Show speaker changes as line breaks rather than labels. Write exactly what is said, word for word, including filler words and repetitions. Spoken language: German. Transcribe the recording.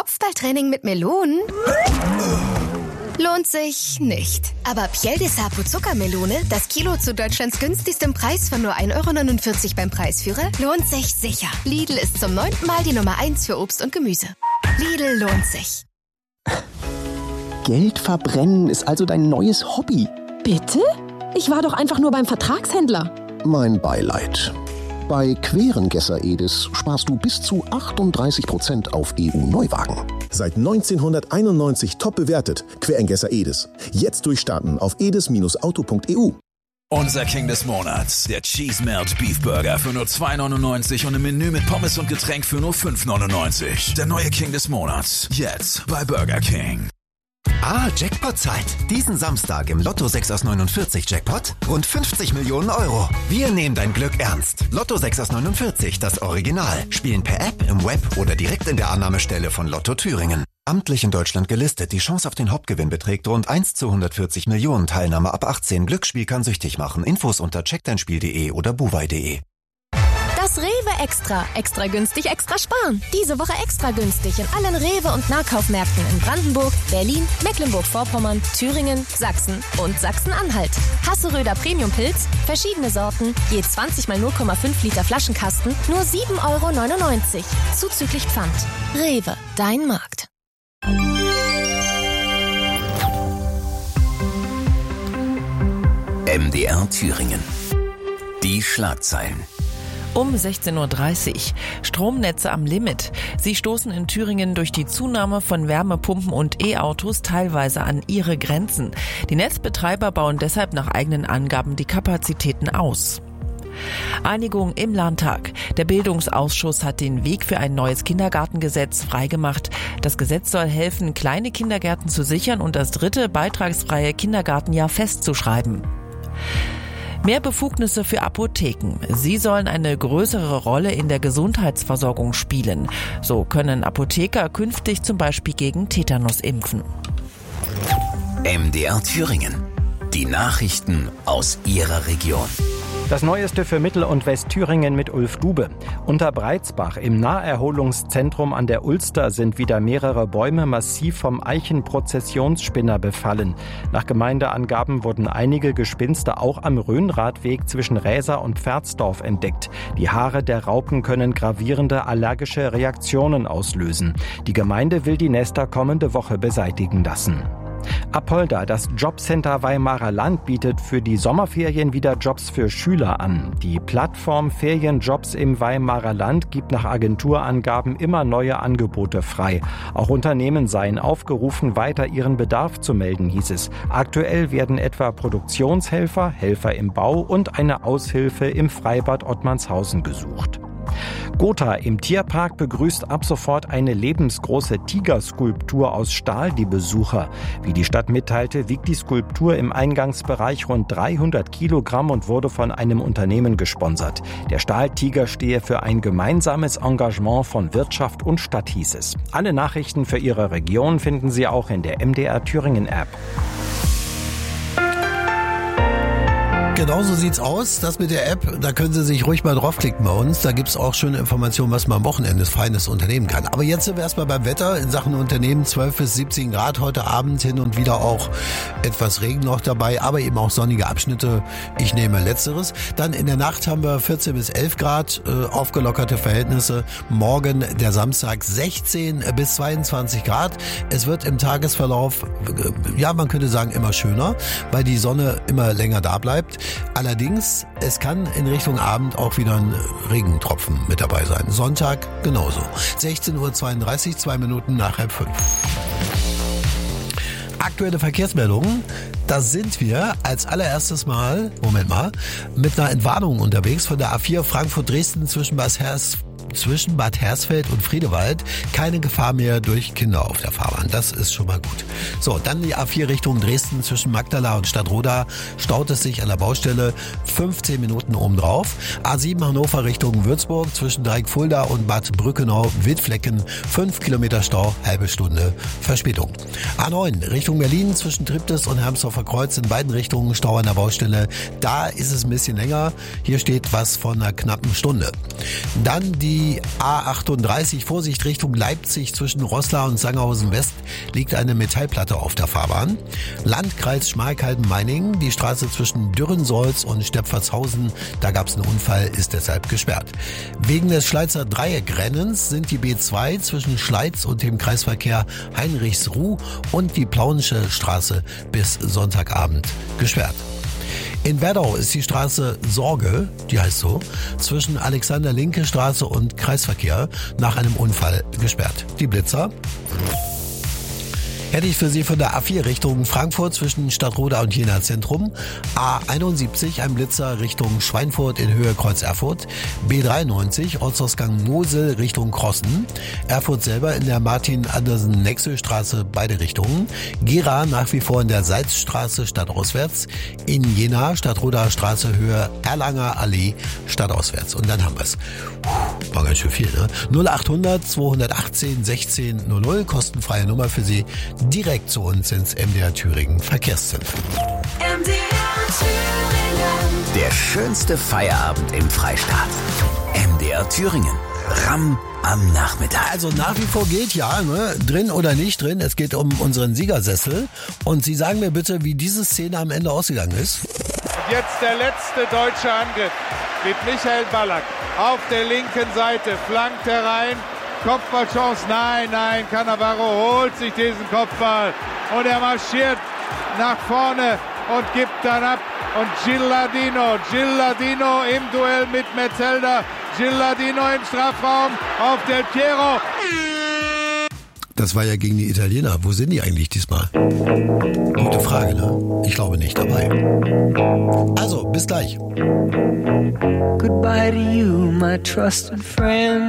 Kopfballtraining mit Melonen? Lohnt sich nicht. Aber Piel de Sapo Zuckermelone, das Kilo zu Deutschlands günstigstem Preis von nur ein Euro neunundvierzig beim Preisführer, lohnt sich sicher. Lidl ist zum neunten Mal die Nummer eins für Obst und Gemüse. Lidl lohnt sich.
Geld verbrennen ist also dein neues Hobby.
Bitte? Ich war doch einfach nur beim Vertragshändler.
Mein Beileid. Bei Querengesser Edis sparst du bis zu achtunddreißig Prozent auf E U-Neuwagen.
Seit neunzehnhunderteinundneunzig top bewertet. Querengesser Edis. Jetzt durchstarten auf edis Bindestrich auto Punkt e u.
Unser King des Monats, der Cheese Melt Beef Burger für nur zwei neunundneunzig und ein Menü mit Pommes und Getränk für nur fünf neunundneunzig. Der neue King des Monats. Jetzt bei Burger King.
Ah, Jackpot-Zeit. Diesen Samstag im Lotto sechs aus neunundvierzig Jackpot rund fünfzig Millionen Euro. Wir nehmen dein Glück ernst. Lotto sechs aus neunundvierzig, das Original. Spielen per App, im Web oder direkt in der Annahmestelle von Lotto Thüringen. Amtlich in Deutschland gelistet. Die Chance auf den Hauptgewinn beträgt rund eins zu hundertvierzig Millionen. Teilnahme ab achtzehn. Glücksspiel kann süchtig machen. Infos unter check dein spiel punkt de oder buwei punkt de.
Das Rewe Extra. Extra günstig, extra sparen. Diese Woche extra günstig in allen Rewe- und Nahkaufmärkten in Brandenburg, Berlin, Mecklenburg-Vorpommern, Thüringen, Sachsen und Sachsen-Anhalt. Hasseröder Premium-Pilz, verschiedene Sorten, je zwanzig mal null Komma fünf Liter Flaschenkasten, nur sieben Euro neunundneunzig. Zuzüglich Pfand. Rewe, dein Markt.
M D R Thüringen. Die Schlagzeilen.
Um sechzehn Uhr dreißig. Stromnetze am Limit. Sie stoßen in Thüringen durch die Zunahme von Wärmepumpen und E-Autos teilweise an ihre Grenzen. Die Netzbetreiber bauen deshalb nach eigenen Angaben die Kapazitäten aus. Einigung im Landtag. Der Bildungsausschuss hat den Weg für ein neues Kindergartengesetz freigemacht. Das Gesetz soll helfen, kleine Kindergärten zu sichern und das dritte beitragsfreie Kindergartenjahr festzuschreiben. Mehr Befugnisse für Apotheken. Sie sollen eine größere Rolle in der Gesundheitsversorgung spielen. So können Apotheker künftig zum Beispiel gegen Tetanus impfen.
M D R Thüringen. Die Nachrichten aus Ihrer Region.
Das Neueste für Mittel- und Westthüringen mit Ulf Dube. Unter Breitsbach im Naherholungszentrum an der Ulster sind wieder mehrere Bäume massiv vom Eichenprozessionsspinner befallen. Nach Gemeindeangaben wurden einige Gespinste auch am Rhönradweg zwischen Räser und Pferdsdorf entdeckt. Die Haare der Raupen können gravierende allergische Reaktionen auslösen. Die Gemeinde will die Nester kommende Woche beseitigen lassen. Apolda, das Jobcenter Weimarer Land, bietet für die Sommerferien wieder Jobs für Schüler an. Die Plattform Ferienjobs im Weimarer Land gibt nach Agenturangaben immer neue Angebote frei. Auch Unternehmen seien aufgerufen, weiter ihren Bedarf zu melden, hieß es. Aktuell werden etwa Produktionshelfer, Helfer im Bau und eine Aushilfe im Freibad Ottmannshausen gesucht. Gotha im Tierpark begrüßt ab sofort eine lebensgroße Tigerskulptur aus Stahl die Besucher. Wie die Stadt mitteilte, wiegt die Skulptur im Eingangsbereich rund dreihundert Kilogramm und wurde von einem Unternehmen gesponsert. Der Stahltiger stehe für ein gemeinsames Engagement von Wirtschaft und Stadt, hieß es. Alle Nachrichten für Ihre Region finden Sie auch in der M D R Thüringen App.
Genau so sieht's aus. Das mit der App, da können Sie sich ruhig mal draufklicken bei uns. Da gibt's auch schöne Informationen, was man am Wochenende Feines unternehmen kann. Aber jetzt sind wir erstmal beim Wetter. In Sachen Unternehmen zwölf bis siebzehn Grad heute Abend, hin und wieder auch etwas Regen noch dabei, aber eben auch sonnige Abschnitte. Ich nehme Letzteres. Dann in der Nacht haben wir vierzehn bis elf Grad, äh, aufgelockerte Verhältnisse. Morgen, der Samstag, sechzehn bis zweiundzwanzig Grad. Es wird im Tagesverlauf, äh, ja, man könnte sagen, immer schöner, weil die Sonne immer länger da bleibt. Allerdings, es kann in Richtung Abend auch wieder ein Regentropfen mit dabei sein. Sonntag genauso. sechzehn Uhr zweiunddreißig, zwei Minuten nach halb fünf. Aktuelle Verkehrsmeldungen. Da sind wir als allererstes Mal, Moment mal, mit einer Entwarnung unterwegs von der A vier Frankfurt-Dresden zwischen Bad Hers Zwischen Bad Hersfeld und Friedewald keine Gefahr mehr durch Kinder auf der Fahrbahn. Das ist schon mal gut. So, dann die A vier Richtung Dresden zwischen Magdala und Stadtroda. Staut es sich an der Baustelle fünfzehn Minuten obendrauf. A sieben Hannover Richtung Würzburg zwischen Dreieckfulda und Bad Brückenau-Wildflecken. fünf Kilometer Stau, halbe Stunde Verspätung. A neun Richtung Berlin zwischen Triptis und Hermsdorfer verkreuzt in beiden Richtungen, Stau an der Baustelle. Da ist es ein bisschen länger. Hier steht was von einer knappen Stunde. Dann die A achtunddreißig, Vorsicht Richtung Leipzig zwischen Roßla und Sangerhausen West liegt eine Metallplatte auf der Fahrbahn. Landkreis Schmalkalden-Meiningen, die Straße zwischen Dürrensolz und Stepfertshausen, da gab es einen Unfall, ist deshalb gesperrt. Wegen des Schleizer Dreieckrennens sind die B zwei zwischen Schleiz und dem Kreisverkehr Heinrichsruh und die Plaunische Straße bis Sonntagabend gesperrt. In Werdau ist die Straße Sorge, die heißt so, zwischen Alexander-Linke-Straße und Kreisverkehr nach einem Unfall gesperrt. Die Blitzer hätte ich für Sie von der A vier Richtung Frankfurt zwischen Stadtroda und Jena Zentrum, A einundsiebzig ein Blitzer Richtung Schweinfurt in Höhe Kreuz Erfurt, B dreiundneunzig Ortsausgang Mosel Richtung Krossen, Erfurt selber in der Martin-Andersen-Nexel-Straße beide Richtungen, Gera nach wie vor in der Salzstraße stadtauswärts, in Jena Stadtroda Straße Höhe Erlanger Allee stadtauswärts. Und dann haben wir es. War ganz schön viel, ne? null achthundert zweihundertachtzehn sechzehn null null, kostenfreie Nummer für Sie, direkt zu uns ins M D R Thüringen Verkehrszentrum.
M D R Thüringen. Der schönste Feierabend im Freistaat. M D R Thüringen. Ramm am Nachmittag.
Also nach wie vor geht ja, ne? Drin oder nicht drin, es geht um unseren Siegersessel. Und Sie sagen mir bitte, wie diese Szene am Ende ausgegangen ist.
Und jetzt der letzte deutsche Angriff mit Michael Ballack auf der linken Seite, flankt herein. Kopfballchance, nein, nein, Cannavaro holt sich diesen Kopfball und er marschiert nach vorne und gibt dann ab. Und Gilardino, Gilardino im Duell mit Metzelder, Gilardino im Strafraum auf Del Piero.
Das war ja gegen die Italiener. Wo sind die eigentlich diesmal? Gute Frage, ne? Ich glaube nicht dabei. Also, bis gleich.
Goodbye to you, my trusted friend.